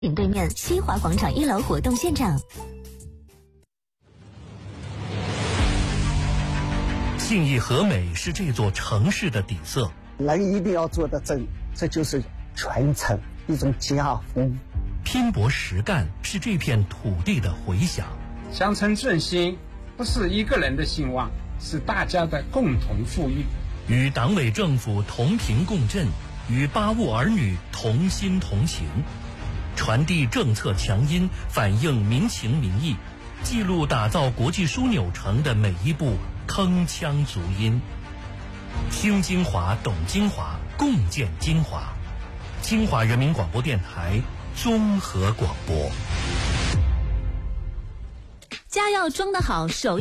景对面西华广场1楼活动现场。 信义和美是这座城市的底色， 人一定要做得正，这就是传承，一种家风。 拼搏实干是这片土地的回响。 乡村振兴不是一个人的兴旺，是大家的共同富裕。 与党委政府同频共振，与八物儿女同心同情，传递政策强音，反映民情民意，记录打造国际枢纽城的每一步铿锵足音。听精华，懂精华，共建精华。金华人民广播电台综合广播。 家要装得好，手